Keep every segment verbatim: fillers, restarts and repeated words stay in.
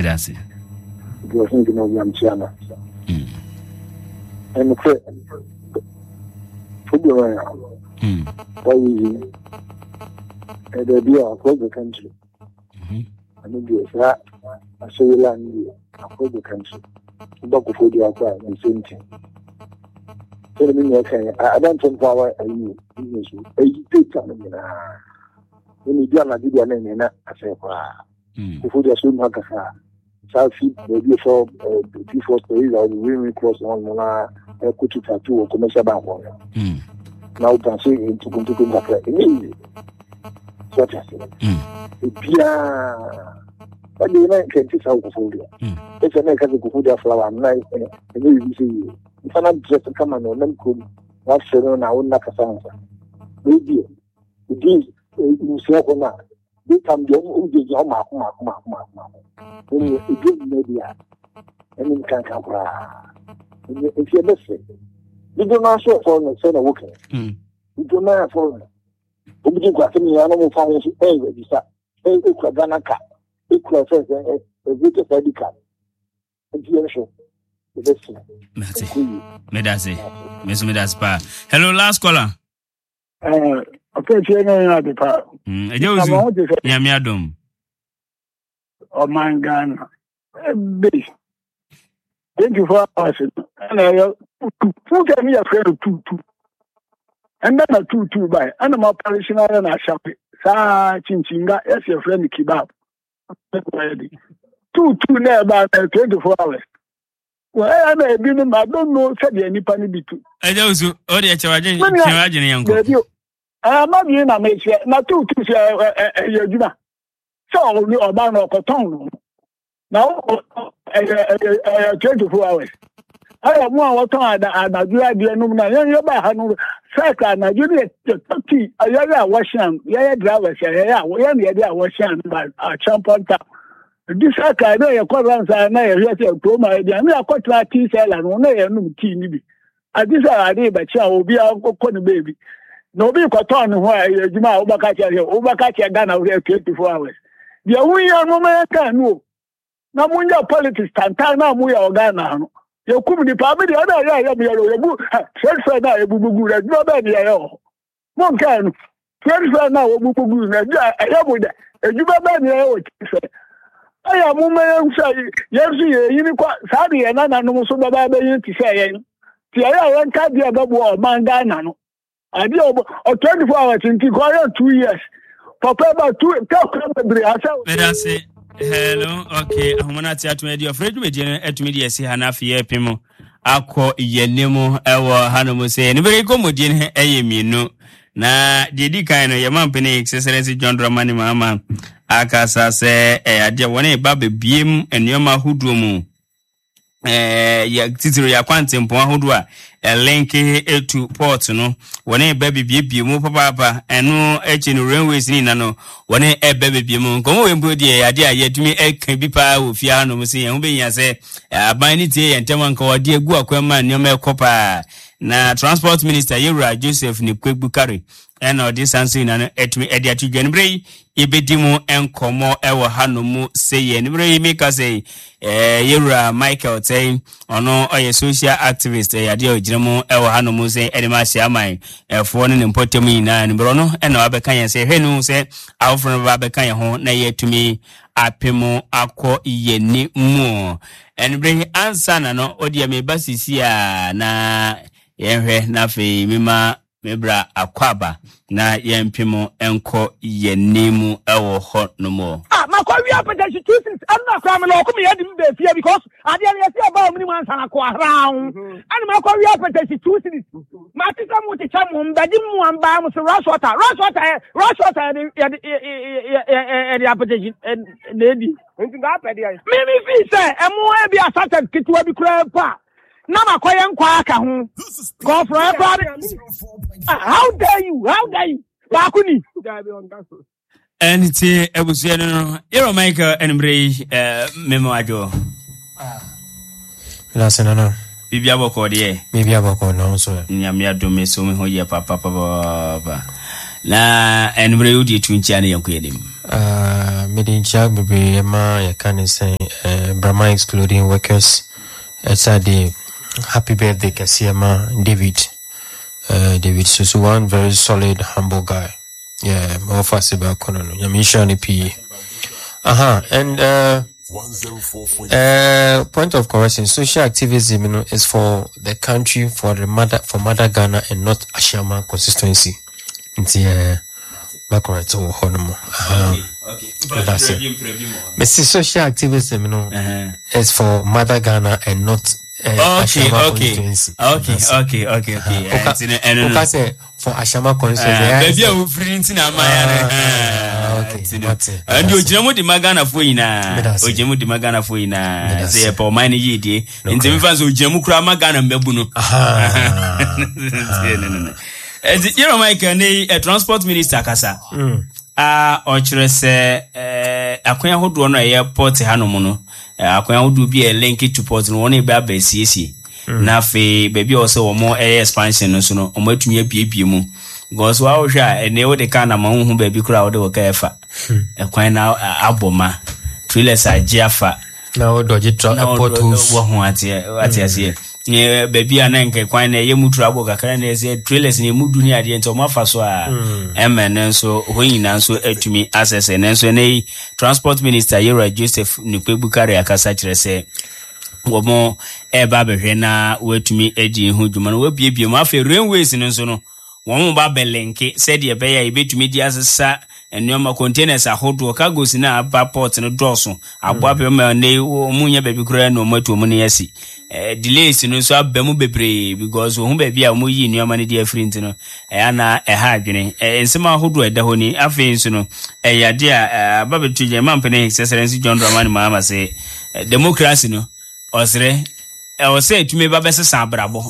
Medasi. You are thinking of Yamchiana. And the prayer. Hmm. Why is it? There be across the country. And it is that I say land across the country. Back for the acquire the same thing. Tell me, okay, I don't think why I use it. I take something. When you do not do anything, I say, before the soon have a South Sea, maybe for before stories or women cross on Mona, a kuchi tattoo or commercial bank. Now, can say into Kuntukun Kaka immediately. So, I say, Pia, but the United States out of India. It's a make of the Kuhuda flower, and nice, and you see, if I'm not just a common or non could, not sure on our Nakasansa. Maybe, it is, you say, they come the old Yama, Mark, Mark, Mark, Mark. When you give media, and you can't come. If you're listening, you do not show for the son of working. You do not have for them. You got me animal foundation, hey, you start, hey, you could run a cat, you could have a bit of a cat. And you're sure. Medasi, Miss Medaspa. Hello, last caller. Uh, okay, you're not the power. Hmm, I don't know. Yamiadum. Oh, my God. Base. Thank you for asking. And I who can me a friend of two, two. And then a two, two by. And I'm operational and I shop it. Sa Chinchinga, yes, your friend Kebab. Two, two, near about twenty-four hours. Well, I don't know, said any penny be two. I don't know. Oh, the charging, charging, young girl. I'm not being a mate, not two, two, uh, so you are bound of cotton. Now, twenty-four hours. I have one time that I do idea no man. You're by Hanu, Saka, Nigeria, Turkey, a Yaya Washam, Yaya drivers, Yaya, Yaya Washam, a champion. This Saka, I know your quarters are now a promo idea. I mean, I got like tea cell and one day no tea. At this idea, but I will be our corner baby. Nobody got on where you know, Obakacha, Obakacha Ghana over twenty-four hours. The only no man can know. Now, when your politics, Tantana, we are Ghana. You could be probably the other area of your book. First, I know a boo boo, and no baby. One can. First, I know a boo boo, and I have with that. And you baby, I am woman, yes, you quite sorry, and I know so about to say, I won't cut the other war, Mangana. I do twenty-four hours in Tijuana, two years. Papa, about two, let us say. Hello, okay. I'm not at me. You're afraid to be at media. See, Hanafi, Pimo, Aqua, Yenemo, our Hanomo say, and very commodian, Ayemi, no. Na, Didi kind of your mom, Penny, Excellency John Dramani, Mamma, Akasa say, a dear one, a baby beam, and Yoma Hudumu. Eh, ya titiri ya kwante mpo ahodwa elenke etu port no wone baby bie mu papa eno echi no railways ni na no wone e baby bie mu komo we mpo die ade a yetumi eka bi pa ofia no mse ye ho be nya se aban ni tie yentema nka wade egu akwama nyoma ekopa na transport minister Yewura Joseph ni Kwegbukare eno di sansi na etumi ede atu gwenbrei ibedimu enkomo ewo hanomu seye nibre meka say eh Yewura Michael say ono oye social activist eh ade ogiremu ewo hanomu say edema siaman efo ne mpotemu ina nibro no eno abeka yen say hwenu say awofro ba abeka yen ho na yetumi apemo akọ yeni mu enbre ansa na no odi me basisi a na yenhwe na fe mima mebra akwaba na yempimo enko yenimu ewo ho no mo ah makwawi apetasi two things I'm not coming no come here be fear because ade ade see about me man sana ko around and makwawi apetasi two things matisa mu te chamu mbadi mu amba mu so rush water rush water rush water e e apetasi lady nti ga apedi ai me me fi say emu e bi asset kitwa bi kura pa na makoye nkwa aka ho go for everybody. How dare you? How dare you? Bakuni. And it's a ebusiano. You're Michael and Bray, uh, memo ajo. Last no. Bibi aboko de. Bibi aboko no so. Nyamia do me so me ho ye papa papa. Na and Bray udi twinchi ani yanku yedim. Uh, Midi Jack Baby Emma, you can say, uh, Brahma excluding workers. It's a day. Happy birthday, Kasiema David. Uh, David so one very solid, humble guy. Yeah, more fast about Konono. Yamisha and P. Uh-huh. And, uh, uh, point of correction, social activism, you know, is for the country, for the mother, for Mother Ghana and not Ashama constituency. It's, uh, back correct, so, Honomo. Uh-huh. Okay. That's it. But social activism, you know, uh-huh. is for Mother Ghana and not Uh, okay, Ashama okay. okay, okay, okay, okay, okay. Uh, okay, okay. okay. For Ashama constituency, uh, baby, I'm printing na maya. Okay, and you jemu di magana fuina, o jemu di magana fuina. Say for mine yidi. Inti mi fanso jemu kura magana mbebuno. And you know, Mike, a transport minister kasa. Ah, ochire se eh akoya hodo no airport hanomu no. Akoya would be a link to port no one eba ba siesie na fe baby also wo mo air expansion no so no o matumi apiepie mu because wa wo hwa ene wo de ka na ma hu baby kura wo de wo ka efa ekwan na aboma trailers agiafa na wo doji port wo ho ate ate ase ye baby ana nke kwan na ye mutu abo kakra na ese trailers ne mudu ni ade nto mafa so a emen nso hoyina nso atumi access ne nso ne transport minister Yera Joseph Nukpebukare akasa kire se wo mo e ba behwe na watumi edi hu dwuma no wabiebie mu afa railways ne nso no won ba belenke said ye be ya ibetumi di asesa enoma containers ahodo cargo sina aba port no doso aboa be ma ne omunya baby kura no matu mu ne yasi eh delays no so abamu bebre because ohun baby a mu yi enoma ne di afrint no eh ana eh ha adwene eh nsema ahodo eda honi afi nso no eh yade a babetu je mampene excellency John Dramani Mahama say democracy no osre e o say tumi ba besesa abrabo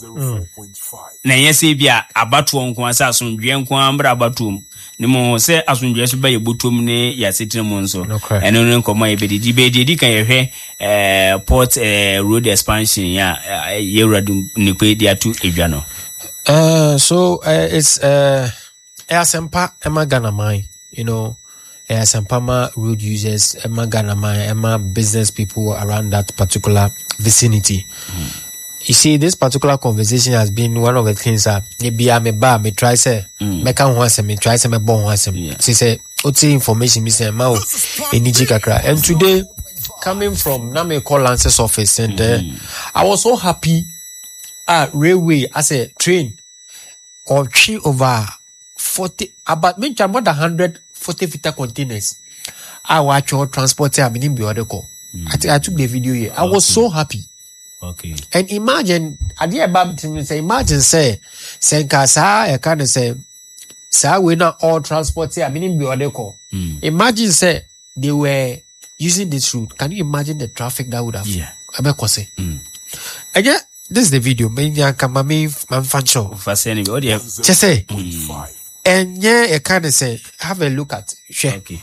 na yesi bia abato nko asa asundwe nko ambra abato ni mo se asundwe so ba yebutom ne yasetire mo nso eno no nko ma yebedi be di kan yehwe eh port eh road expansion ya Yewradu Nukpe dia to edwa no uh so uh, it's uh Asempa Emma Ghana mine, you know, Asempa road users, Emma Ghana mine, Emma business people around that particular vicinity. Mm. You see, this particular conversation has been one of the things that maybe I may buy, me try say, me can once me try say me born once me. She say, "Oti information me say ma eniji kakra." And today, coming from na me call Lance's office, and uh, I was so happy. Ah, railway, I say train, or three over forty, about me more than hundred forty fifty containers. I watch your transport here. I mean, be other call. I think I took the video here. I was so happy. Okay. And imagine, I did about to say, imagine say, Senka sa, I kind of say, sa we not all transport here. I mean, be other call. Imagine say they were using this route. Can you imagine the traffic that would have? Yeah. I mean, cause mm. And yeah, this is the video. Maybe I can my fan show. Fascinating. What do you just say? And yeah, I kind of say, have a look at. Share. Okay.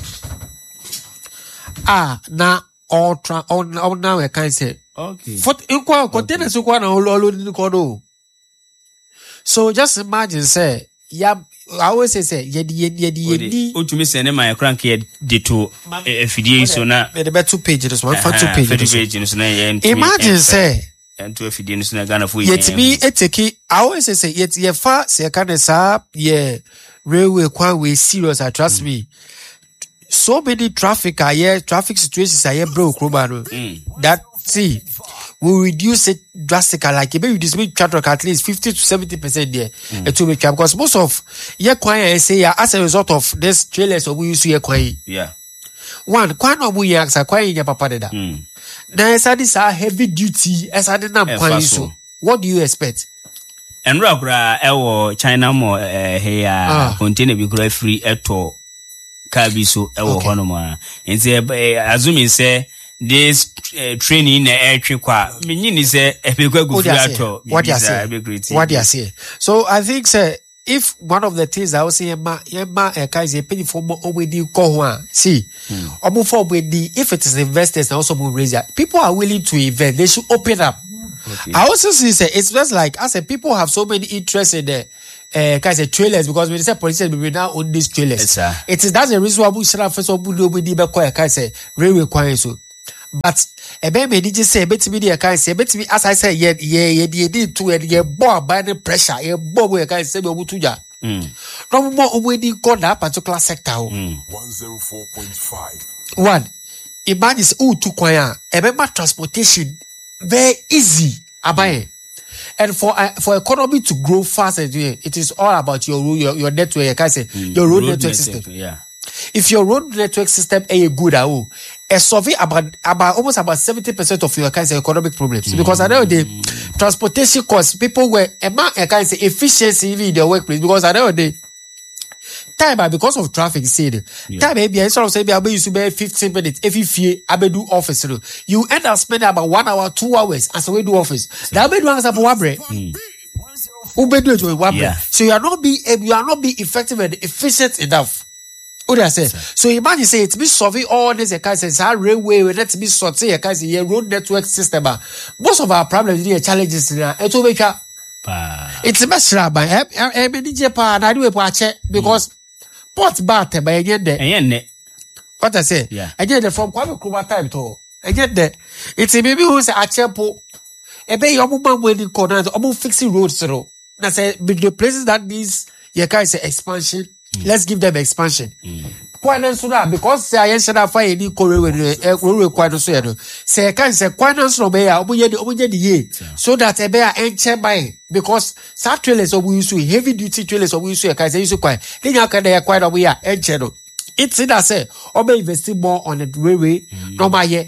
Ah, now all tra all, all now I can say. Okay. What in kwa containers kwa na all in kodo. So just imagine say, yeah, I always say say yedi yedi yedi yedi. O to me say na my crank here de to fidie so na. The better two pages, one for two pages. pages na yeah. Imagine say and to fidie so na Ghana for yet me eteki. I always say yet ye fa say kind sa yeah railway kwa we serious. I trust me. So many traffic are here, traffic situations are here, bro. Mm. That see, we reduce it drastically. Like maybe reduce me traffic at least fifty to seventy percent there. Mm. It will make because most of yeah, kwaya say as a result of this trailers we use here kwaya. Yeah. One kwaya no we yak sa kwaya nya papa da. Now as this are heavy duty as I didn't kwaya so. What do you expect? And rakura ewo China mo eh here container be grow free eto. Kabiso ewo hono ma nti azumi say this uh, training na etwe kwa menyini say ebekwa go free ato what you say what you say so I think say if one of the things I was say ma ma e kai say pay for mo obedi ko ho a see omo for obedi if it is investors and also will raise it people are willing to invest they should open up. Okay. I also see say it's just like I said people have so many interests in the uh, guys, uh, trailers, because when they say politicians, we now own these trailers. Yes, sir. It is that's the reason why we should have first of all do the back guys say railway quiet so. But a baby did just say bet me the guys say bet me as I say yeah yeah yeah yeah did to it yeah boy by the pressure yeah boy we guys say we will to ya. No more already got that particular sector. one oh four point five. One, imagine who to choir a transportation very easy abaye. And for uh, for economy to grow fast, it is all about your your, your network. I can say mm, your road, road network, network system. Yeah. If your road network system is good, oh, a survey about about almost about seventy percent of your kind of economic problems. Mm. Because I know the transportation costs, people were a man I can say efficiency even in their workplace. Because I know the time because of traffic, said yeah. time maybe I sort of say maybe used to be fifteen minutes. If you fear I be do office, you end up spending about one hour, two hours as we do office. That be do answer for one break. Yeah. So you are not be you are not be effective and efficient enough. What do I say? So imagine say it's be solving all this cases, our railway, we let's be sorting a case here, road network system. Most of our problems here challenges now. It will make a it's a mess by I mean Japan, I do a patch because pot bat by a yen. What I say? Yeah. I get it from Kwame Nkrumah time to I get that. It's a baby who's a chapel. A bay of woman wedding corner, almost fixing roads through. I say, the places that needs your guys expansion. Mm. Let's give them expansion. Quite so because say I should have find any Korea with quite so. Say I can say quite so be a the year so that a bear ain't by because sad trailers of we use heavy duty trailers of we use a guys use quite. Then you can quite away and channel. It's in that say or be investing more on the railway. No my yet.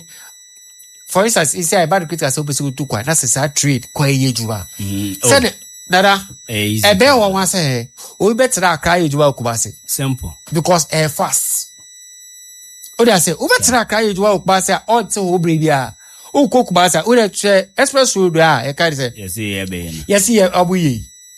For instance, it's a bad critical so to quite that's a sad trade quite yejuba. Send it. Nada, a bear one say, we better cry you well, Kubasi. Simple. Because air fast. Oh, I say, we better cry you well, Kubasi, or to Obrivia. Oh, cook Basa, we let express road, I can't say. Yes, yeah, yes, yeah, Abu.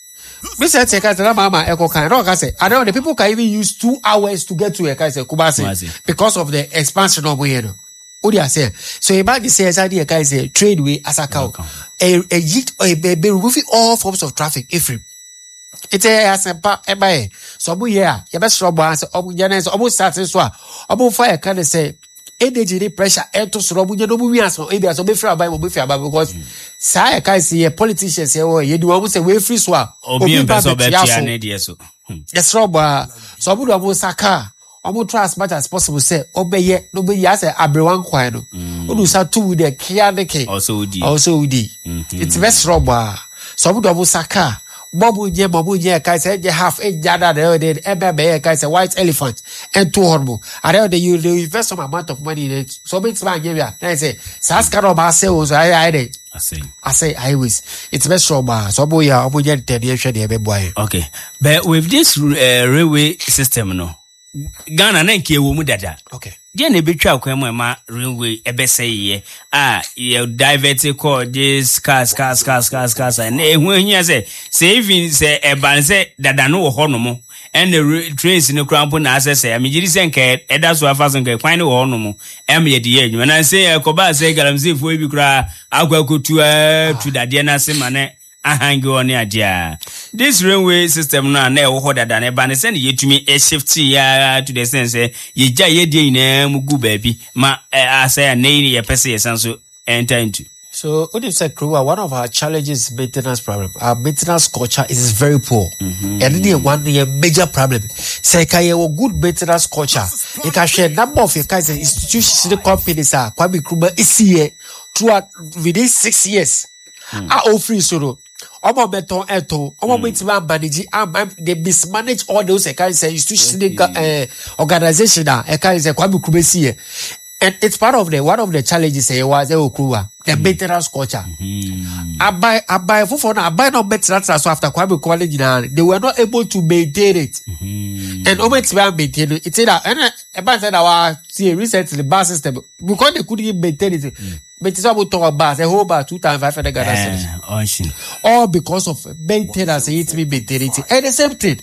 Mister Tekatana Mama Echo can rock. I say, I know the people can even use two hours to get to a Kaise Kubasi because of the expansion of Weirdo. What do you say? So about the says idea guys a trade way as a cow. A a yit or a baby removing all forms of traffic if it's a as a pa eba. So we yeah, your best rob was almost starting so about fire can say energy pressure air to rob you know we as maybe as a bit by because say guys see politicians say oh you do almost a way free so or be a person better so yes rob so we do saka omo try as much as possible say obeye no be ya say abrewan kwan no odu sa to the kia de ke also udi also udi it's best roba so we do saka bobu je bobu je kai say je half a jada de de ebe be kai say white elephant and two horrible are they you invest some amount of money in it so bit man give ya I say saska roba say o so I I I say I say I wish it's best roba so boy ya obu je de de hwe de be boy okay but with this uh, railway system no Ghana na nke ewo mu dada. Okay. Je na betwa akwan mu ma railway ebese ye. Ah, you divert call this cars cars cars cars cars na ehu ehia say say even say eban say dada no wo ho no mo. And the trains no krampo na access say amigiri say nke eda so afa so nke kwan no wo no mo. Em ye de ye adwuma na say ekoba say galamsey fo bi kra akwakotu a tu dade na se mane ahangi oni adia. This railway system na na ewo hoda da na ba ne se ne yetumi e shift ya to the sense ye ja ye die na mu gu baabi ma asa na ni ye pese ye sanso enter into. So, what you said, Kruwa, one of our challenges is maintenance problem. Our maintenance culture is very poor. Mm-hmm. And then one major problem. Say, can you have good maintenance culture? You can share number of your kinds of institutions, companies, are Kwame Nkrumah is here throughout within six years. I offer so. Omo beton eto, omo betima manage, um, they mismanage all those kinds of institutions, uh, organization. I can say Kwame Nkrumah is here. And it's part of the one of the challenges here was the Okruwa, the maintenance culture. I buy I buy for phone, I buy no maintenance so after Kwame Nkrumah, they were not able to maintain it. And over it's well maintained. It's that and about said our see recently the bar system because they couldn't maintain it. But it's about to talk about a whole bar two times five hundred Ghana cedis. All because of maintenance, it be maintained it. And the same thing.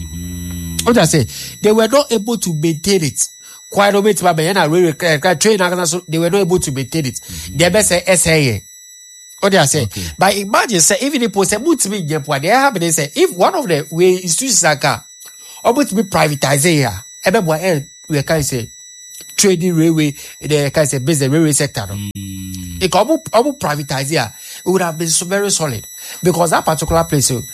What I say, they were not able to maintain it. Quite a bit, but I really train, they were not able to maintain it. They best say S A. What they say? Okay. But imagine say even if post a boot me get they have they say if one of the way institutions like or to be privatized here, everybody eh we can say trading railway, the can say business railway sector. No? Mm. It can almost privatize here. It would have been so very solid because that particular place, so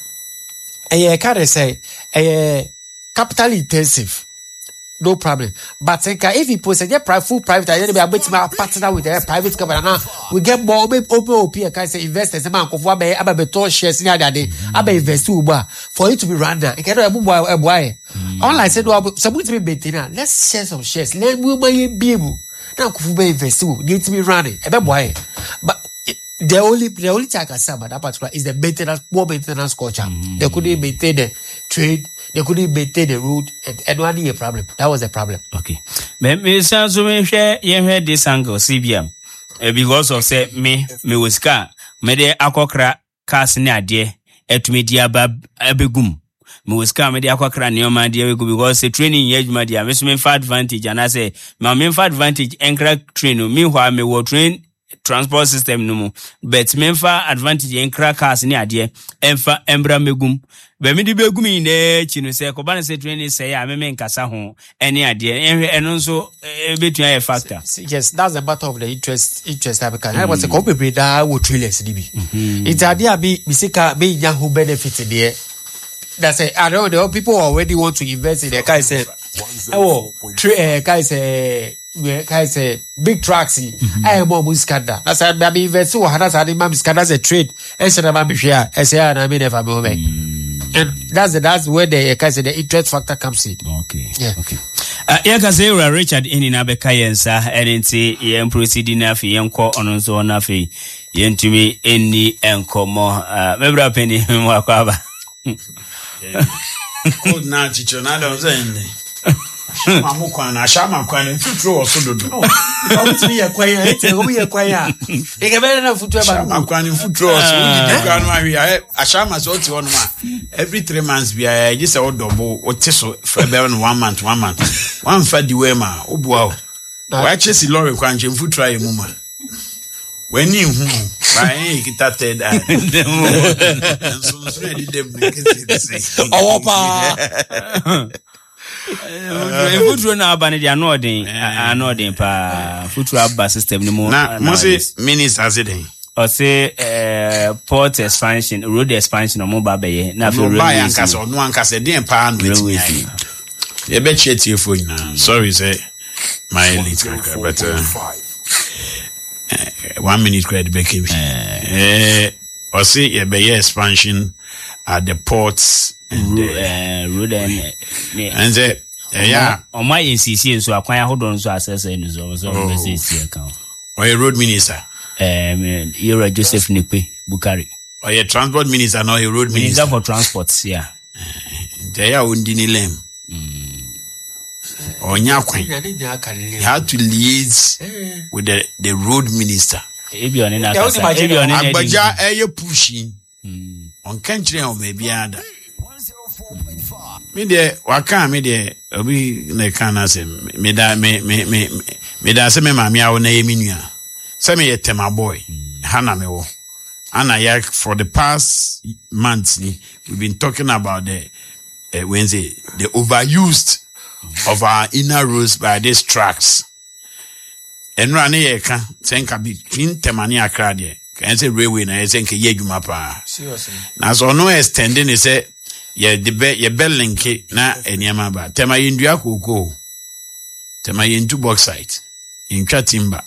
eh, can say eh, capital intensive. No problem. But if you post a full private, I be able to partner with a private company. Now we get more open O P. Can say investors. A man of what be able to share senior day. Able invest too, for it to be run down. It cannot move a boy. Unlike said, somebody to be maintained. Let's share some shares. Let me be able. Now could be invest too. Need to be running. A boy. But the only the only thing I can say about that particular is the maintenance, poor maintenance culture. Mm-hmm. They couldn't maintain the trade. They couldn't maintain the road, and, and one a problem. That was the problem. Okay. But me sounds so me share you heard this angle C B M because of say me me was car me de akokra cars ni ade etumi dia ba abegum me was car me de akokra ni o ma de abegum because say training yeduma ma dia me so me fa advantage and I say me me fa advantage enkra train me who me wo train transport system no mu but me fa advantage enkra cars ni ade emfa embra megum. But me di begum in the chino say kobana say training say I me nkasa ho any idea and also between a factor. Yes, that's a matter of the interest interest I can. I was a copy breeder with trailers D B. It's idea be bisika be nya who benefit there. That's it. I know the people already want to invest in the guy said oh tra- guy say guy say big trucks I am more muscada. That's I be invest so that's I am muscada as a trade. I said I'm share. I say I mean if I'm over. And that's the, that's where the uh, the interest factor comes in. Okay. Yeah. Okay. Uh, yeah, cause you are Richard in in Abekayensa, and say you proceeding na fi yanko ononso na fi yentumi eni enko mo. Uh, mebra penny mo akwaba. Good na chicho na don zende. Shama mukwa na shama kwa ni futuro osododo. Oh, it's me akwaya, it's me akwaya. E ke bele na futuro ba. Shama kwa ni futuro osododo kwa no awi a shama so ti onu ma. Every three months bi I just say double o ti so for about one month, one month. One fa di we ma, obua o. Wa chesi lorry kwa nje futuro ayi mu ma. When you hu, ba en kita ted eye. So so di dem ke say. Oh pa. Uh, futuro na abane dia no den anodin pa futuro abba system ni mo na mo say minister say den o say eh port expansion road expansion mo ba be ye na for road ankasa no ankasa den pa no etimi ayi ye be chetie fo nyina sorry say my elite but uh, uh, one minute credit be keep eh o say ye be expansion at the ports and uh, road and and say yeah on my N C C so akwan ahodon so access any so so be say account or a road minister um you're Joseph Nikwe Bukari or a transport minister no a road minister, minister for transports yeah they are on dinilem or nyakwan you have to liaise with the the road minister ebi on na kasa ebi on na agbaja eye pushing on country o maybe ada me de waka me de obi na kana se me da me me me me da se me mama awo na yemi nua se me yetema boy hana me wo ana ya for the past months we've been talking about the uh, Wednesday the overused of our inner roads by these tracks and run ye ka senka between Temani Accra there can say railway na senka ye dwuma pa seriously na so no extending say ye the be ye link na eniama ba tema yindua koko tema yintu bauxite in timber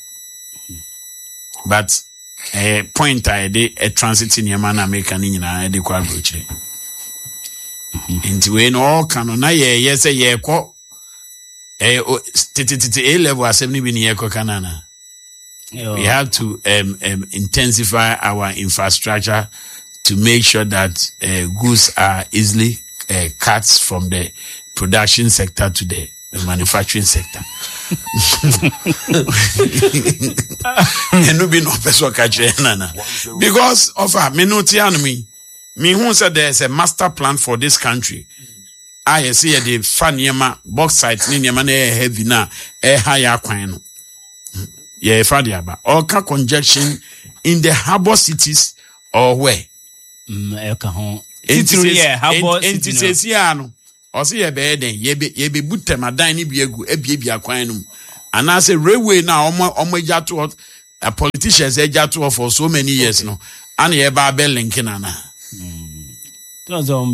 but a point I de a transit in Yamana make an in a de quadruple into when all canon na ye yes a ye ko a level as seventy bin ye ko canana. We have to um, um, intensify our infrastructure to make sure that uh, goods are easily uh, cut from the production sector to the, the manufacturing sector. Because of a minutian me, me who said there's a master plan for this country. I see the Fanyama bauxite ninyama ne heavy na e higher quine. Yeah, Fadiaba. All conjunction in the harbor cities or where? Mm, eka ho. Enti yeah, harbor enti sesi ano. Ose ye be den ye be ye be butem adan ni bi egu ebie bia kwan no. And I say railway now omo omo eja to a politicians eja to for so many years no. And ye ba be linking ana. Because of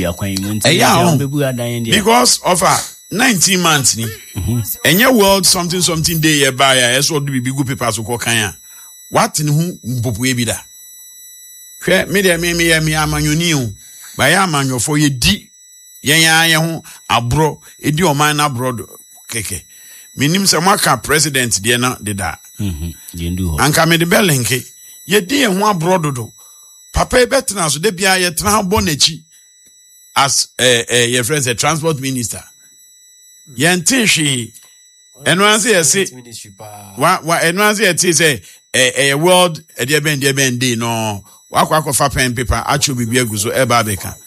a nineteen months ni and your world something something day ye buy a so do be good papers ko kan what in who mpopo e bi da hwe me de me me me amanyoni o ba ya amanyofo ye di yen ya ye ho abro e di oman na abroad keke minim se maka president de na de da mhm ye ndu ho anka me de belenke ye di ye ho abroad do papa e betena so de bia ye tena bo nachi as eh eh your friends a transport minister yentin hwe eno anse ye se wa wa eno anse ye ti say eh eh world e de ben de ben dey no wa kwa kwa fa pen paper acho bibia gu so e ba beka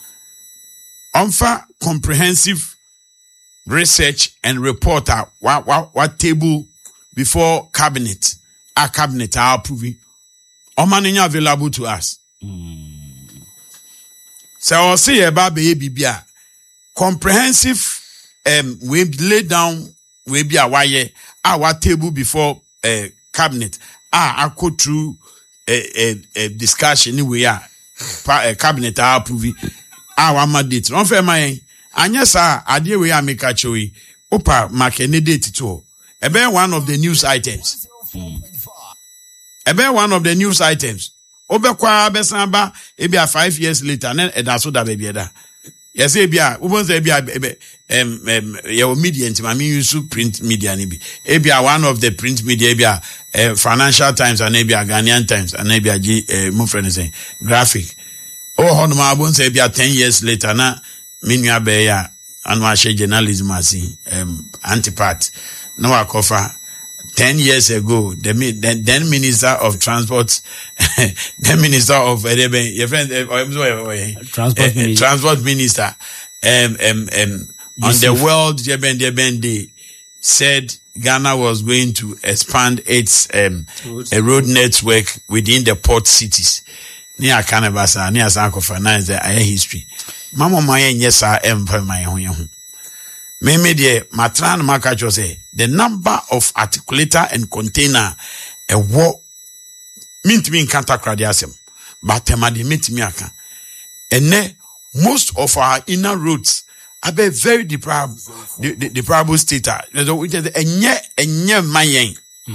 onfa comprehensive research and report what what what table before cabinet a cabinet are approving omanenya available to us. Mm. So I say about baby bia comprehensive um we lay down we be a wire our table before uh, cabinet ah I go through a, a, a discussion anyway ah uh, cabinet are approving our mandate no fair my anya sa ade we ameka choyi opa mark any date to e be one of the news items mm. e be one of the news items obekwa besamba e bia five years later na e da so da be da yes e bia ubon say bia em em your media ntima me use print media ni bi e bia one of the print media e bia uh, Financial Times and e bia Ghanaian Times and e bia g uh, mo friend say graphic oh hono ma ubon say bia ten years later na minua be ya anu a share journalism asi um antipart no akofa ten years ago, the then, then Minister of Transport, then Minister of uh, your friend, uh, uh, Transport, uh, Minister. Transport Minister, um, um, um, on the World Jeben Jeben Day, said Ghana was going to expand its um, a road network within the port cities. Near Canabasa, near Sankofa, na is a history. Mama Maya, yes, I am for my own. Meme de matran makacho say the number of articulator and container a war mint me in kanta kradiasem but temade meet me aka ene most of our inner roads are very deplorable the, the deplorable state which is enye enye mayen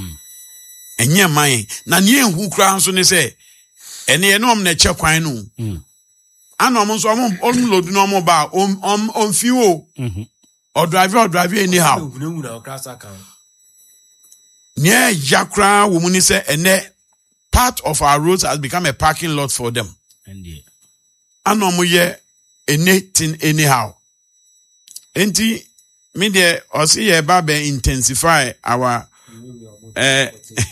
enye mayen na ne hu kra nso ne say ene ye no na che kwan no anom nso om on load no mo ba om om om fiwo mhm or drive or drive anyhow. Near Jakra, woman say, and part of our roads has become a parking lot for them. And yeah, and no more anything anyhow. Enti me de or see a babe intensify our uh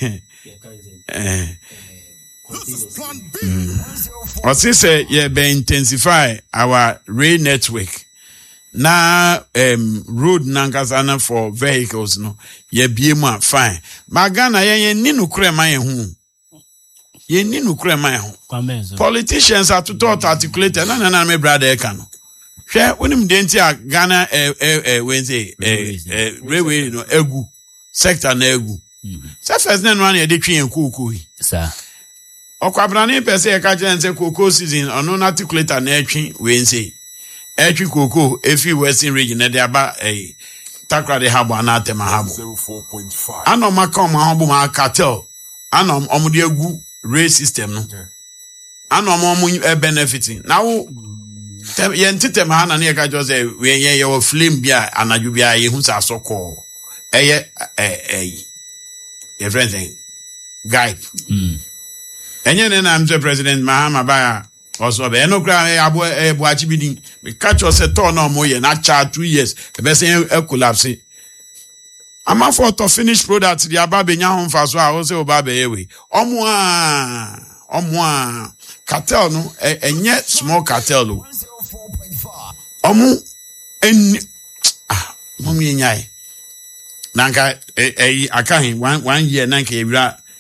or say yeah be intensify our rail network. Na um road nankasana for vehicles no ye biemu fine magana ye ni nukure man hu ye ni nukure man hu politicians are to talk articulate na na na me brother e kan no hwe wonim de nti a Ghana eh eh Wednesday eh railway no egu sector na egu se first na no na de twen kuku yi sa okwabra ni pese e ka je nse koko season ono na articulate na etwen Wednesday Echi Koko, Efi Western region, they about a Takra de Habo and Atema Habo. Ano Macom Habo Ma cartel. Ano Omudia Gu rail system. Ano Momu benefiting. Now, Yentitem Hana Neka Jose, we ye your flame bia and Ajubia, who's a so called a a a friend guide. And then I'm the president Mahama Baya. Also, be no gra abo e bo achibidin me catch us a turn no moye na cha two years e be say e collapse ama for to finish product the aba benya ho mfa so a wo say oba be yewe omo a omo a cartel no enye small cartel o omo en ah mo mi nyai nanka e aka hin one one year nanka e wira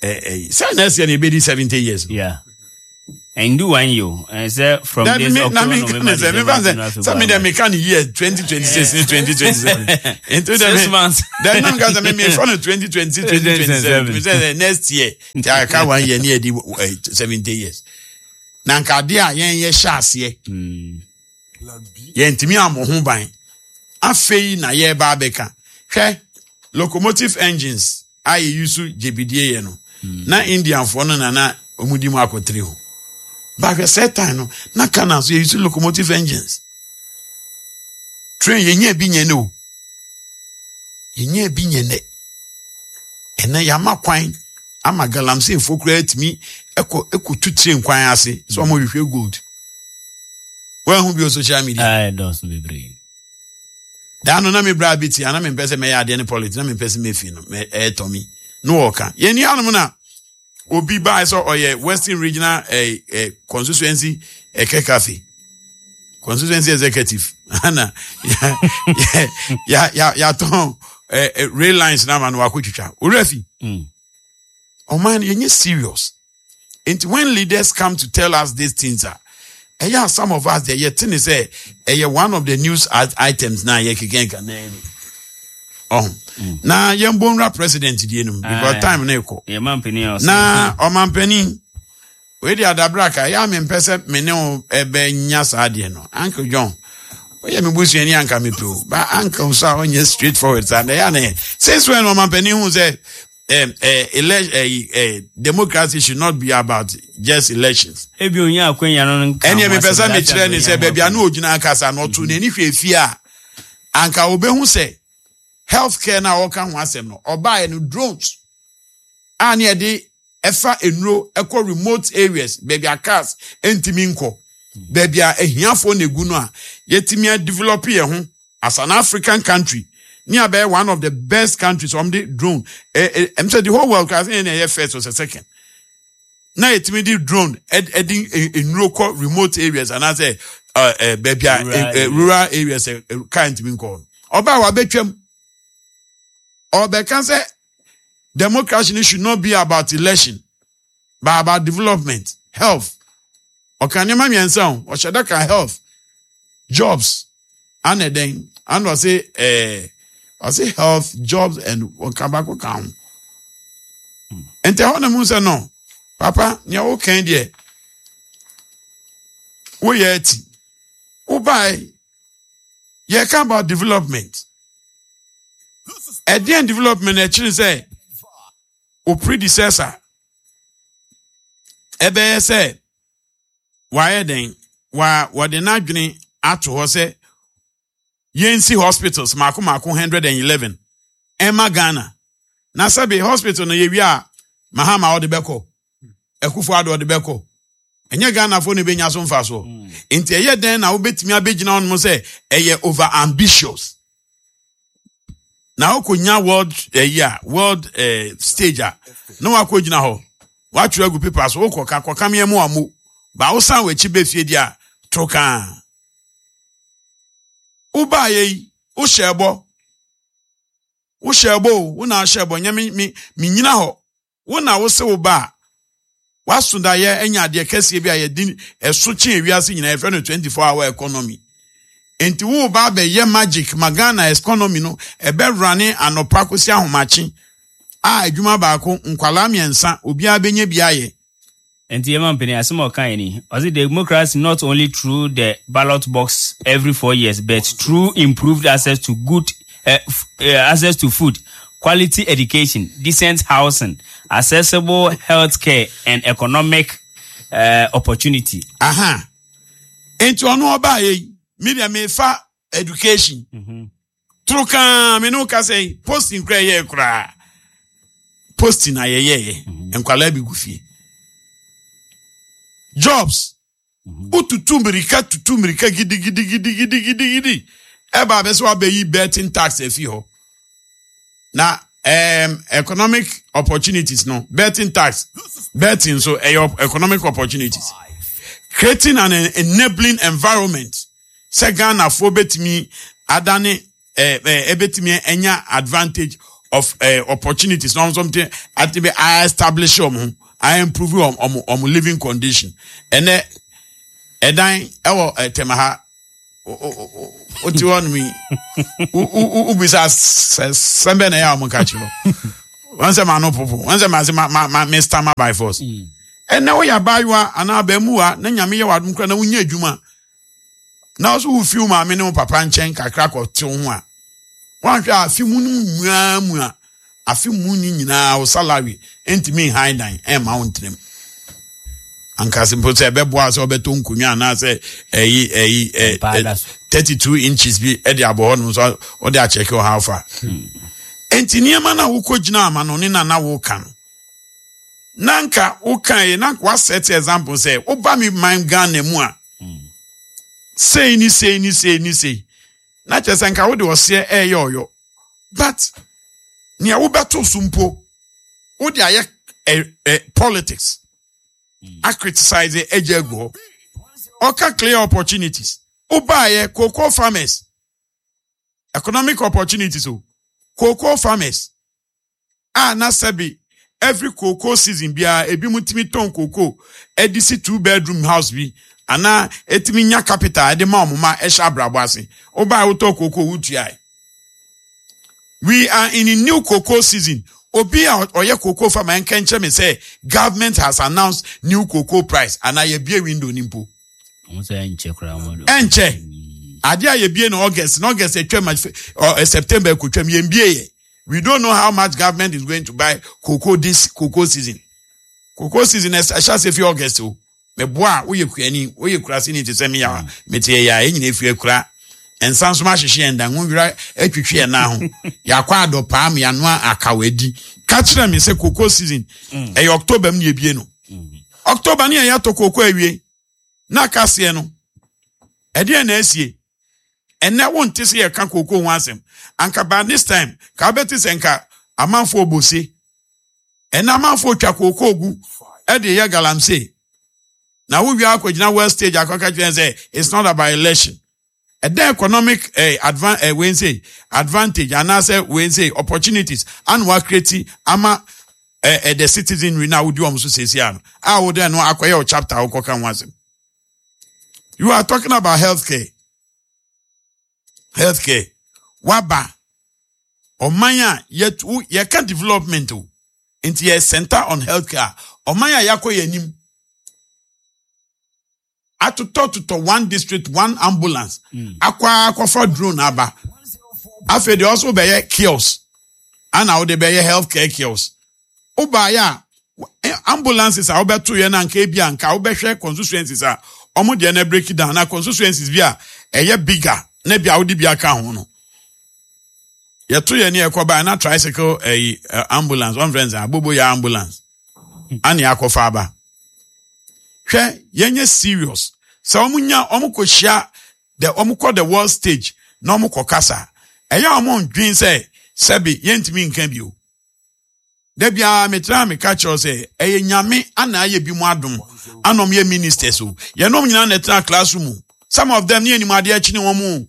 eh say next year be seventy years. Yeah. And do one you and say from that this me, October me, November me, December. some of them can year twenty twenty-six twenty twenty-seven. Into them Six months. Then none guys me in front of twenty twenty twenty twenty-seven. We say next year I can one year near the seventy years. Na nka de a yen ye hye ase mm ye ntimi amoho ban afei na ye ba beka hwe locomotive engines I use jebidie ye no na Indian for no na na omudi mu akotre ho ba hwe set time no na kana so use locomotive engines train ye nya bi nya no ye nya bi nya ne ena ya makwan ama galamsey fokura atimi eko eko tutire nkwan ase so mo hwehwe gold when who be on social media I don't be brave da no na me bra biti ana me pese me ya de ne politics na me pese me fi no me e to me no oka ye ni anum na obi ba so oye Western Regional eh, eh constituency eh, cafe constituency executive ana ya ya ya ya ton eh, eh, rail lines na man wa kwetwa orefi mm oh man, you're serious. And when leaders come to tell us these things, are uh, yeah, some of us they yet to say, uh, one of the news items now, you can oh, now young Bonra president, you know, because time neko. Yeah, man, penny or na o man penny. We the other braka, ya me person me no ebe nyasa ade no. Uncle John. We me busu any anka me pro. But uncle sa on straightforward and ya na. Since when o man penny who say Um, uh, ele- uh, uh, democracy should not be about just elections. Ebi onya akwenya no nka. Eni me pesa me kire ni se baby anu ogina akasa no to na ni hwe fi a anka obehu se healthcare na wo ka ho asem no oba no drones ani e de efa enuro ekọ remote areas baby akas entimi nko baby a ehiafo na egu no a yetimi develop ye ho as an African country. Nearby one of the best countries from the drone. Eh, I'm saying the whole world class in a first or second. Now it's me the drone adding in local remote areas and I say uh, uh baby rural, uh, uh, rural areas uh, can't be called. Oba wa betwem. Oba can say democracy should not be about election, but about development, health. Or can you mami ensound or should that health, jobs, and then and I say eh. I say health, jobs, and wakabako count. And tell them who say no, Papa, you're okay, dear. We yet, who buy, you come about development. At the end, development, actually say, who predecessor, Ebe say, why then, why, what the not getting out to her say, Yensi hospitals, Mako Mako one hundred eleven. Emma Ghana. Nasabi hospital no yewia Mahama Odebeko. Ekufu Ado Odebeko. Enye Ghana fo ne benya so mfa so. Enti eye den na obetimi abegina on mo say eye over ambitious. Na okonya world eh, yeah, world eh, stage a. No akogina ho. Wa twa gu people so okoka koka me mu amu. Ba wo san we chi be fie dia trokan. Uba ye, u shebo, u shebo, u na shebo, nye mi, mi, mi nyina ho, u na u se uba, wasunda ye, enya de kesi ebi a ye din, e suchi e wiasi nyina e feno twenty-four hour economy. Enti u uba be ye magic, magana economy no, e be rani anopako si ahumachi, a ejuma bako, nkwala miensa, ubi abenye biaye. And the man penny asimo kaini. Was it democracy not only through the ballot box every four years, but through improved access to good uh, f- uh, access to food, quality education, decent housing, accessible healthcare, and economic uh, opportunity. Aha. Into ono oba ye, media me fa education. Mm-hmm. Truka me no ka say posting kra ye kra. Posting na ye ye. Enkwala bi gufie. Jobs. Mm-hmm. Ututu mirika tutu mirika gidi gidi gidi gidi gidi gidi. Eba beso abeyi betting tax efi ho. Na um economic opportunities no betting tax betting so uh, economic opportunities creating an enabling environment se Ghana for betimi adane eh uh, betimi enya advantage of uh, opportunities. Now something at the I establish them, I improve on on on living condition. And then and then oh temaha what you want me? Who be sa sembe na ya mo catch no. Once a man no popo, once a man ma ma Mister Ma by force. And now ya buy wa ana ba mu a na nyame ye wadum kra na wunya adwuma. Now so we feel ma me no papa nchen kakra ko te ho a. Wan hwa afi mu nwa mu a afi mu ni nyina o salary entimi high dan e ma wontrim. Anka simple say be boa so be to nkunwa na say eyi eyi thirty-two inches bi e de abo no so o de a check how far. Enti niema na wo kogina ama no ne na na wo kan. Nanka wo kan e na kwa set example say wo ba mi man Ghana mu a. Say ni say ni say ni say. Na chese nka wo de wo se e yo yo. But nia wo beto sumpo. Wo de aye politics. I criticize the ejego. Oka clear opportunities. Ubaye cocoa farmers. Economic opportunities. Oh. Cocoa farmers. Ah, na sebi. Every cocoa season bia ebi mutimi ton cocoa. Edisi two bedroom house bi. Ana etimi nya capital ede ma omuma esha brabwase. Ubaye uto cocoa utuai. We are in a new cocoa season. Obi oye cocoa farmer enkenche me say government has announced new cocoa price and I be window nimpo. Enche. Adia ye be in August, in August or September could we don't know how much government is going to buy cocoa this cocoa season. Cocoa season is I shall say for August. Me boa we ye kwani we ye krasi ni te semi ya metie ya enyi efi ekura. And some smash she and then we right etwetwe na ho yakwa adopam ya no akawedi catch them say cocoa season e October m na ebie no October na ya to cocoa awie na kase no e de na asie and na won tese ye kan cocoa ho asem anka by this time ka beti senka amanfo obose and amanfo twa cocoa gu e de ye galamse na wo wi akogina well stage akoka say it's not about election. And the economic uh, advan uh, when say advantage and also when say opportunities and what create ama uh, uh, the citizenry now would do almost say siano. I would then know acquire chapter or cocan was. You are talking about healthcare. Healthcare. Waba. Omaya yet ye can development into a center on healthcare. Omaya yako yenim. To talk to one district, one ambulance. Aqua aqua for drone aba. After they also buy kiosks. And now they buy healthcare kiosks. Oba ya ambulances are over two yen and K B and ka obe share constituencies are omo de na break it down. Na constituencies bia eye bigger. Ne bia odi bia ka ho no. Ye two yen e kwa ba na tricycle eh ambulance. One friends are bobo ya ambulance. Ani akwa aba. Hwe yenye serious. So omunya omuko share the omuko the world stage no omuko kasa. Eya omon dwin say sebi yentimi nkan bio. Da bia metra me catch us say eye nyame ana aye bi mu adom anom ye ministers o. Ye no nyina na tra classroom. Some of them ni animade achi ni womu.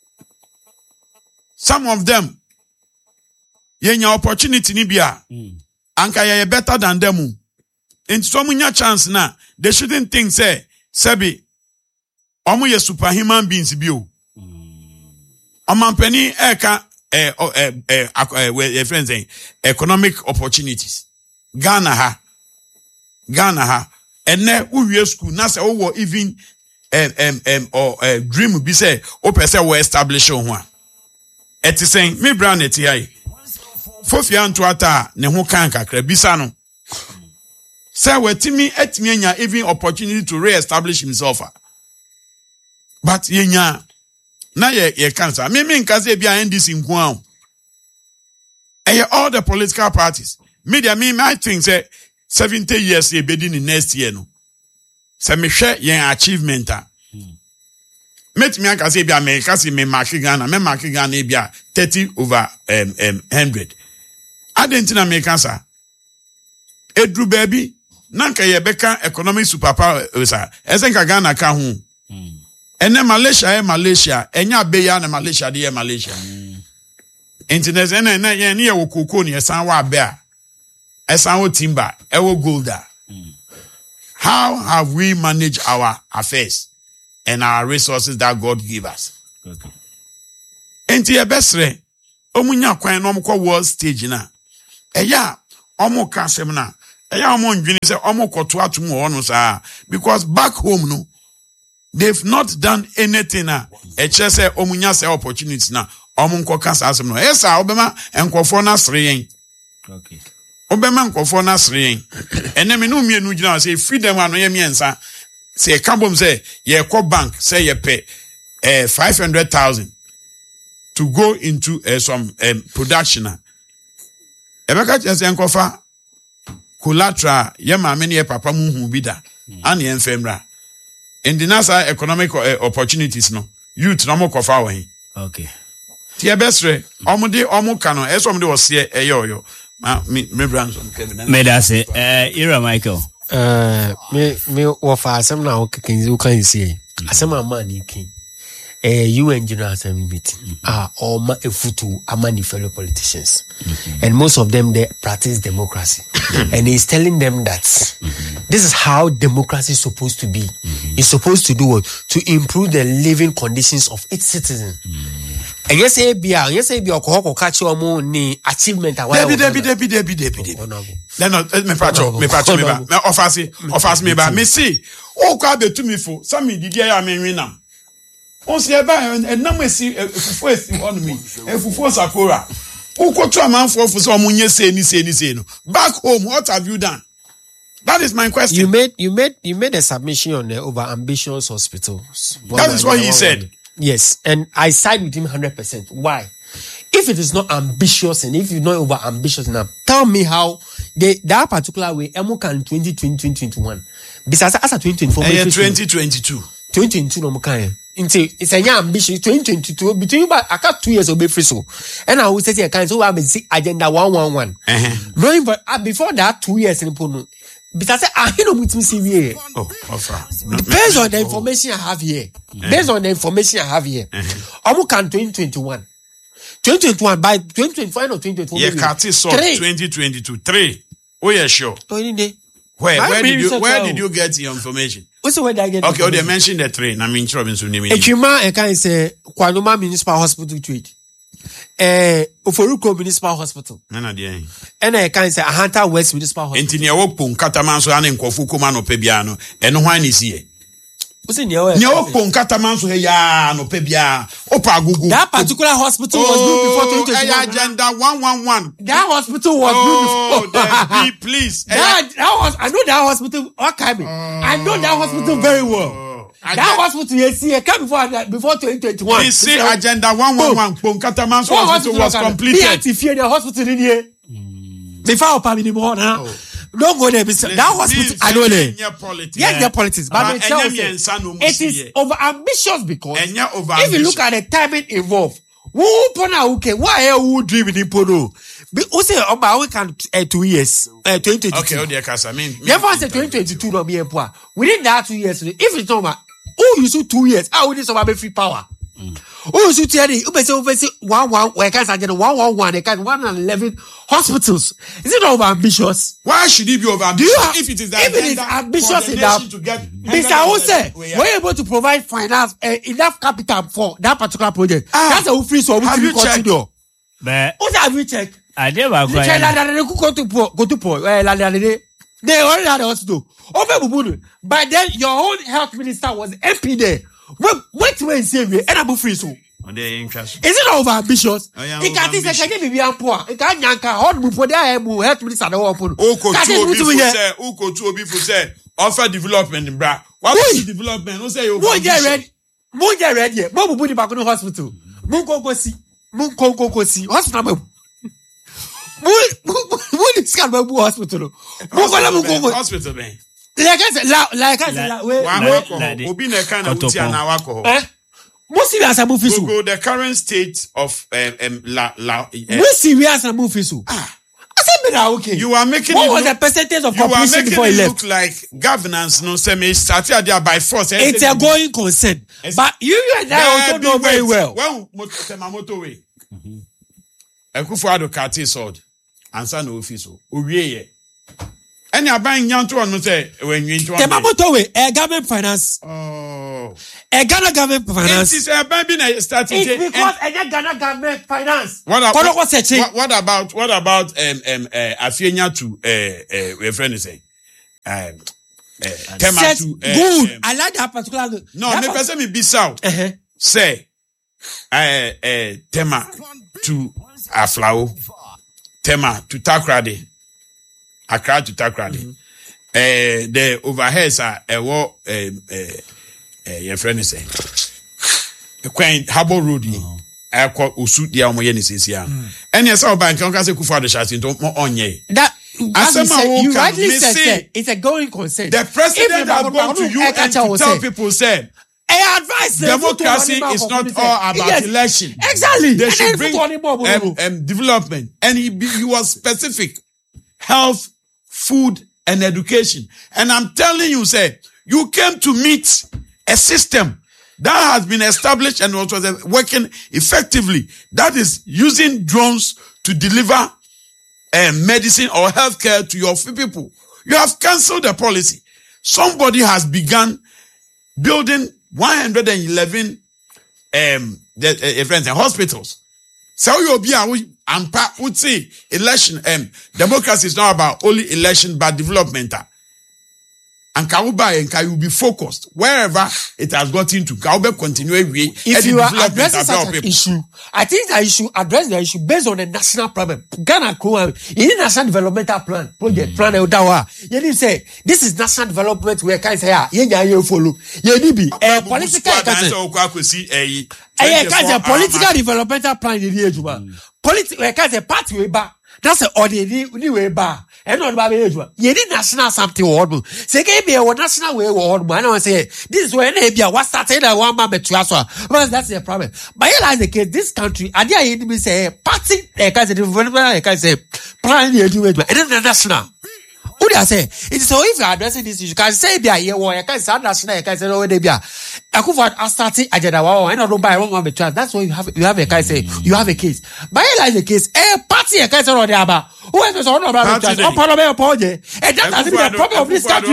Some of them yenya opportunity ni bia. Anka ye better than them. In so munya chance na they shouldn't think say sebi omo ye superhuman beings bio. Omampani eka eh eh eh eh friends saying economic opportunities. Ghana ha. Ghana ha. And ne uwie school na say wo even em em em or dream bi say o pese we establish ho a. Eti saying me brand eti ai. Fofia nto ata ne ho kan kakra bisa no. Say wetimi etimi anya even opportunity to re-establish himself. But yenya na ye ye cancer. Me me nkaze bia N D C nko an. Eh all the political parties. Media me I think say seventy years e bedi ni next year no. Say me hwe yen achievement a. Met me nkaze bia me kasi me mark Ghana, me mark Ghana bia thirty over um um one hundred. Adentina me cancer. Edru baby nanka ye beka economic superpower osa esenka Ghana ka ho ene Malaysia e Malaysia enya be ya na Malaysia de Malaysia internet na na ye ne wo koko ne san wa be a esan wo timber e wo golda. How have we managed our affairs and our resources that God gave us? Okay. Enti e besre omunya kwan no mkọ world stage na. Eya omo kasem na. Eya omo ndwini se omo koto atum wo no sa because back home no they've not done anything na. E che se omunya se opportunity na. Omo nko kasa asem no. Esa obema enkofo na sere yen. Okay. Obema nkofo na sere yen. Ene me no mienu gina say freedom ano ye miensa. Say kambom say ye ko bank say ye pay eh five hundred thousand to go into uh, some um, production. Ebeka chese enkofa collateral ye ma me ne papa mu hu bi da an ye mfemra. In the nasa economic uh, opportunities no youth no mo kofa wo hin. Okay. Ti ebesre omode omuka no eso omode wo se eyo yo. Ma me me branson Kevin. Me da say eh Ira Michael. Uh, me me wafa asem na okekenzi ukan see asem amani kin eh U N General Assembly meeting ah all ma efutu amani fellow politicians mm-hmm. and most of them they practice democracy mm-hmm. and he's telling them that mm-hmm. this is how democracy is supposed to be. Mm-hmm. It's supposed to do what? To improve the living conditions of its citizens. And yes eh bia yes eh bia okoko kachi omo ni achievement awa debi debi debi debi debi debi let not me pacho me pacho me ba me offers offers me ba me see o kwa betu me fo some didi ya me nwinam on se ba enam esi efufu esi on me efufu sakora o kotu amanfo fo so omunye se ni se ni se no back home what have you done? That is my question. You made you made you made a submission on the over ambitious hospitals. That is what he said. Yes, and I side with him one hundred percent. Why? If it is not ambitious and if you're not over ambitious enough, tell me how they that particular way Emuka in twenty twenty, twenty twenty-one. Besides, as a twenty twenty-four, twenty twenty-two. twenty twenty-two, no more. It's a young ambitious twenty twenty-two between about I got two years of free so. And I will say, I can so I see agenda one one one. Knowing but uh, before that two years in Pono. Because I know with me C V A. Oh, offer. Based on the information I have here, based on the information I have here, I'm can twenty twenty-one. twenty twenty-one by twenty twenty-five or twenty twenty-four. Yeah, Kati saw twenty twenty-two. Three. Oh yeah, sure. Oh, day. Where where did you where did you get your information? What's the where did I get? Okay, oh, they mentioned the three. I mean, Robinson name. Echima, I can say Kwanuma Municipal Hospital treat. Eh, Oforuko Municipal Hospital. Nana dia. And I can say Ahanta West Municipal Hospital. Enti ne wopon kataman so ane nkofu kuma no pebia no. Eno hwan ni sie. What's in your ne wopon kataman so he ya no pebia. Opa gugu. That particular hospital was built before twenty twenty-one. Agenda one one one. That hospital was built before. Oh, please. That, that was I know that hospital. Okay, me. I know that hospital very well. That hospital you see, it came before before twenty twenty-one. Please say agenda one one one. Ponkatamanso hospital was completed. P R T fear the hospital in here. Before Opa anymore now. Don't go there. That hospital, I know there. Yes, their politics. But they tell you, it is over ambitious because if you look at the timing involved, who pona okay? Why are you dreaming in Pono? Who say about we can uh, two years, uh, twenty twenty-two. Okay, oh dear, cause I mean, never say twenty twenty-two no be poor. Within that two years, if it's over, who you do two years? How would this over free power? Who you should tell you? You say over say one one. Where can I get one one one? They can one and eleven hospitals. Is it over ambitious? Why should it be over ambitious? Do you have, if it is if it is ambitious enough, to get Mister Ose, we're able to provide finance uh, enough capital for that particular project. Ah, that's a free so we can consider. But what have you checked? I never go to go to poor. They already had a hospital. But then your own health minister was M P there. Wait, wait, wait, save me. And I'm free so. Is it over ambitious? It can't say can be poor. It can't yanka hot before they have health minister. Oko say, Oko to be for say, offer development in bra. What is development? Who say you? Who get ready? Who get ready? Who put back in the hospital? Who go go see? Who go go go see? Hospital. Who who this kind of hospital? Who go go hospital man? Like I said, like I said, wait, Obi na kind of uti na wako. Eh? Most serious am fisu. Go the current state of um, um la la. Most serious am fisu. Ah. I said, but okay. You are making. What was look, the percentage of population before he left? You are making it look like governance. No, say me started there by force. It's a going concern, but you and I also know very well. Well, motor way. Akufo-Addo kati sword ansa na office o owie ye any aban nyanto on say when you into the mamoto we a government finance oh a Ghana government finance it is a baby na starting it's because a Ghana government finance what about what, what, what about what about um um uh, Afienya to uh uh we friend is saying um uh, tema Set, to uh, good um, I like that particular no me person me be south uh-huh. say uh uh tema to Aflao tema to Takrade Accra to Takrade mm-hmm. uh the overheads are a war um uh your friend is saying Queen Harbour Road I call Usu dia omo ye ni sisi ya ene say bank on ka say Akufo-Addo shasi nto mo onye that as you, said, you rightly said, said it's a going concern. The president has gone to you and to tell people say I advise democracy is not all about yes, election. Exactly. They should bring um, um, development. And he, be, he was specific. Health, food, and education. And I'm telling you, say, you came to meet a system that has been established and was working effectively. That is using drones to deliver um, medicine or healthcare to your people. You have cancelled the policy. Somebody has begun building one hundred eleven um the uh, friends and hospitals. So you'll be and would say election um democracy is not about only election but development. And Kauba and Kai will be focused wherever it has gotten to. Kauba continue. If you are addressing such an issue, I think that you should address the issue based on a national problem. Ghana, in national developmental plan, project plan, you need say this is national development where can say, yeah, you follow. You need be a political. A political developmental plan. You need political. Can say party way back. That's an ordinary way back. And not about age. You did national something horrible. Say, give me a national way horrible. I don't say, this is where they be a what started a one man between us. But that's the problem. But here lies the case, this country, I dare you to say, party, I can say, development, I can say, plan you do it, and then national. Who do I say? It's so if you're addressing this issue, you can say, be a year, I can say, national, I can say, oh, they be a. I started, I did a wow, I don't buy one man between. That's why you have, you have a case, say, you have a case. But here lies the case, a party, I can say, oh, they are. Whoever is on about it, all parliament apology, and that has been the problem of this country.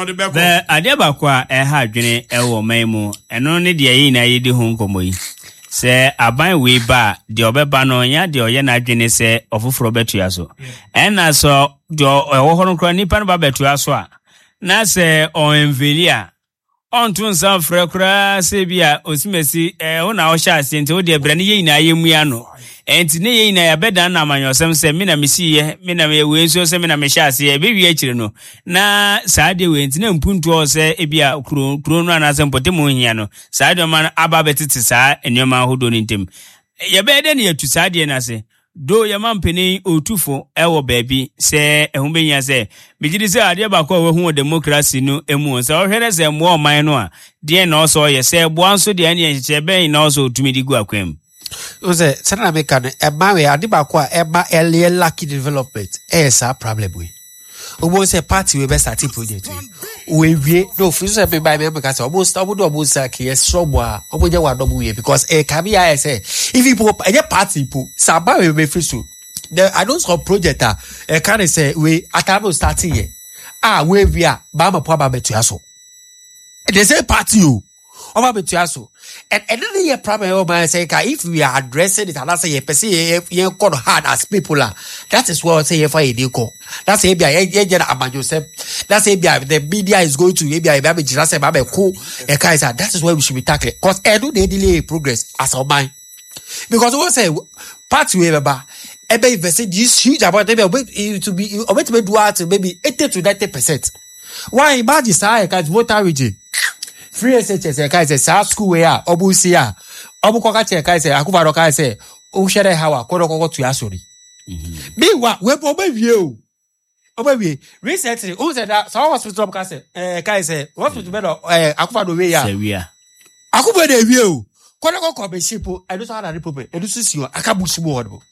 The Adebakwa eha dwene ewo maimu eno ne de yi na yedi ho nkomo yi se aban we ba de obeba no nya de oye na dwene se ofoforo betua so ena so de ewo ho no kra nipa no ba betua so a na se o envelia on tun san frɛ kra se bia osimesi eh ho na o sha ase nti o de bra ne yi na yemua no enti ne yi na ya beda na amanyosem se me na mesi ye me na me we nso se me na me sha ase e be wi akire no na saa de we enti na mpuntu o se e bia kuro kuro no na se mpote mo hia no saa de man aba betete saa enema hodo ni ntem ye be de ne yatu saa de na se do ya mampeni otufo ewo baabi se ehun benya se bigidi se ade ba kwa we hu democracy no emu se o hwere se mo oman no a de na so ye se bo anso de ane enche ben na so otumi di gu akwam o se se na me kan e ma we ade ba kwa e ma early lucky development e sa problem we obo se party we be start project we we no fi so be by me because obo stop do obo say ke strong a obo je wa double we because e can be I say if people e party people saba we be fi so the I don't stop project a e can say we atabo starting here ah we we a ba ma po ba betua so they say party o oba betua so and another year problem oba say if we are addressing it and say ye person ye call hard as people are that is what say for a deal that's a bia ye je amanjo say that's a bia the media is going to bia bia be jira say ba be cool e kai say that is why we should be tackling cause edu dey delay progress as a man because we say party we ba e be invest this huge about e be to be o bet be do at maybe eighty to ninety percent why imagine say ka voter region free S H S e kai say sa school we a obusi a obuko ka che kai say Akufo-Addo kai say o hwere hawa kodo kodo to asori bi wa we bo ba wie o oba wie recently o said that so hospital ka say eh kai say hospital be do eh Akufo-Addo we ya se wi a Akufo-Addo wie o kodo kodo be shipo e do so na problem e do so si o akabusi mo hodo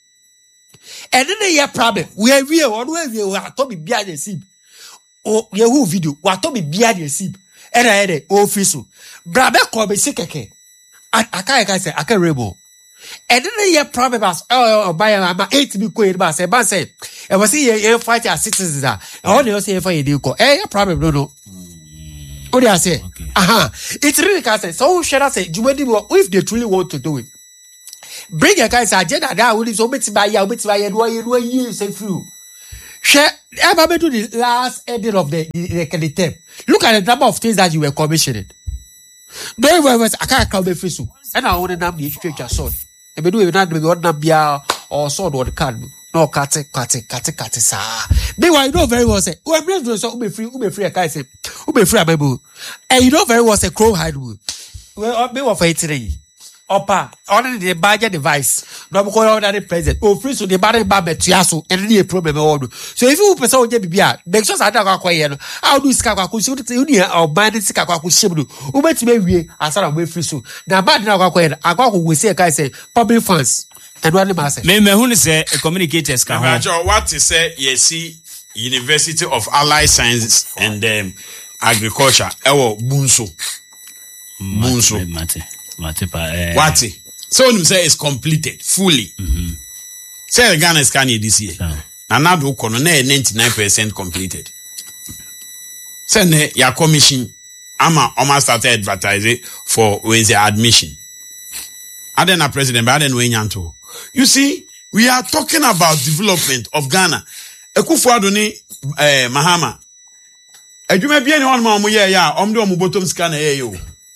and then your problem we wie o do wie o ato bi bia de sip o ye hu video wa to bi bia de sip era ere office brabe ko be sikeke akai kai say akai rebo And then your problem as oh buy am eight be ko ba say ba say e was say you fight as citizens ah all they say for you dey go eh your problem no no what do I say aha it's really can say so should I say jumedi if they truly want to do it bring your guys agenda that will so bit by ya bit by ya do you know you say few share ever do the last ending of the the, the term look at the number of things that you were commissioning no one was I can't come free so and I want to name the future sword e be do we not be what na bia or sword or the card no cut it cut it cut it cut it sir they were you know very well say we bring so we free we free I say we be free abebu and you know very well say crow hide we we we for it Opa, on the budget device. No, because on the president. Oh, free so the bad bad tiaso and the problem all. So if you person je bibia, make sure that kwa kwa yeno. How do skakwa ku so the uni or bad skakwa ku shebdu. Ubetime wie asara we free so. Na bad na kwa kwa yeno. Akwa ku we say kai say public funds. And what the say? Me me hu say communicators ka ho. What is say yesi University of Allied Sciences and um, Agriculture. Ewo Bunso. Bunso. Mate. Uh, what? So you say it's completed fully. Mm-hmm. Say Ghana is canny this year. And now do kono na ninety-nine percent completed. Say ne ya commission ama almost started advertising for when the admission. And then a president but then when yanto. You see, we are talking about development of Ghana. Ekufuado ni eh Mahama. Ejuma bia ni won ma omo ye ya, omde omo bottom scanner ye yo.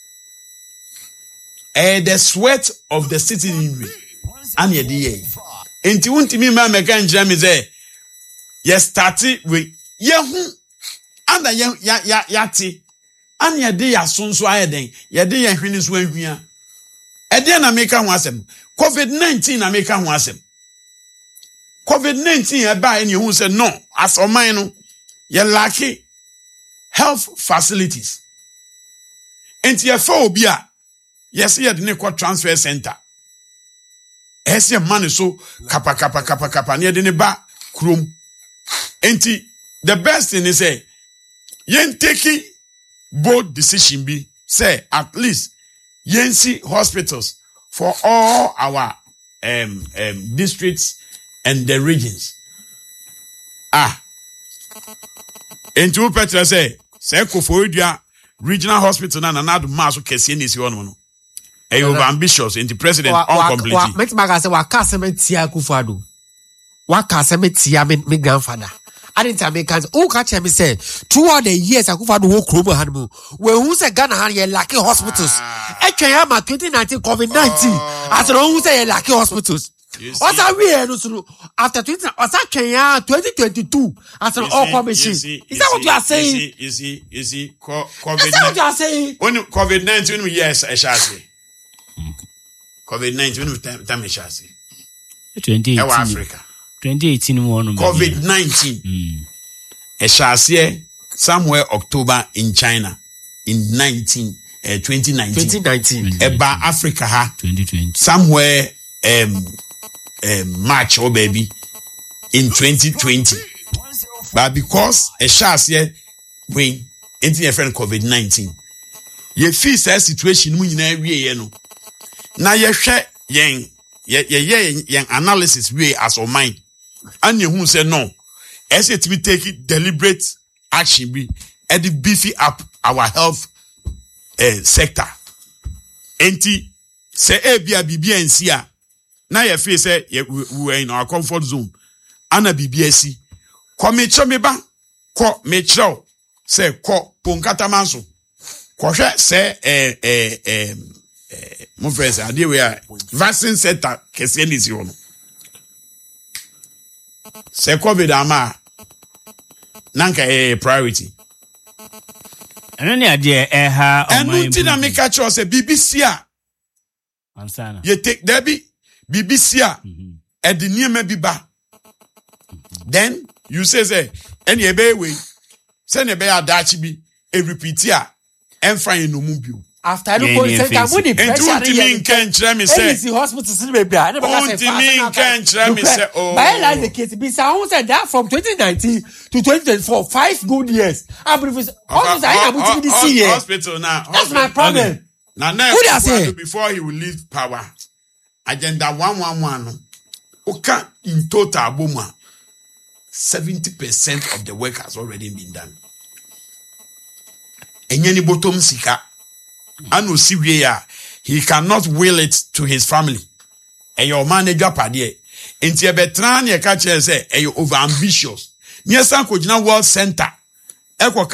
Eh, the sweat of the citizenry. And ye di enti wuntimi ma meka njira me say ye start with ye hu anda ye ya ya yati an ye de ya sonso ayeden ye de ye hwene so ahwia e de na meka ho asem covid nineteen na meka ho asem covid nineteen e ba e hu say no as oman no ye lack health facilities enti ye fa obi a yes ye de ne ko transfer center ese man so kapa kapa kapa kapa ne de ne ba krom enti the best thing is say yen take bold decision be say at least yen see hospitals for all our um um districts and the regions ah enti u petra say say Koforidua regional hospital na na do maso kese ni si wono no e over ambitious in the president on completely met maga say wa kasementia Kufuado wa kasementia me grandfather I didn't make can o catch me say throughout the years Kufuado wo kromo hanmu we hu say Ghana han ye lucky hospitals e twen ya ma twenty nineteen covid nineteen as no hu say ye lucky hospitals what are we no so after twenty as twen ya twenty twenty-two as no all commission is that what you are saying you see you see covid is that what you are saying when covid nineteen yes I shall say covid nineteen when time I shall say twenty eighteen Africa twenty eighteen one covid nineteen mm. I shall say somewhere October in China in nineteen uh, twenty nineteen twenty nineteen about Africa ha twenty twenty somewhere um um March oh baby in twenty twenty but because a shall say when into your friend covid nineteen ye feel say situation mu nyina wie ye no na ye hwe yen ye ye yen analysis we as o mind and you who say no as it we take deliberate action be and the beefy up our health uh, sector enti say e bia bibia nsia na ye feel say we were in our comfort zone ana bibia si ko me che me ba ko me chro say ko ponkata manso ko hwe say eh eh eh eh mo friends ade we a vaccine center kese ni si wono say covid ama nanka eh priority eno ne ade eh ha enu ti na make sure say B B C a ansana ye take there be B B C a e de niema bi ba then you say say any ebe we say ne be adachi bi e repeat a enfran enomu bio after the police center we the pressure and you mean can tell me say the hospital still be bra na be say mean can tell me say oh by like the case be say who said that from twenty nineteen to twenty twenty-four five good years I believe hospital I am to see here hospital now that's my problem now now before he will leave power agenda one one one no oka in total boma seventy percent of the work has already been done. Enyeni bottom sika ano siwie ya he cannot will it to his family. Eyo manager pade enti ebetran ye ka kire say eyo over ambitious. Nyesa ko gina World Center. Ekwo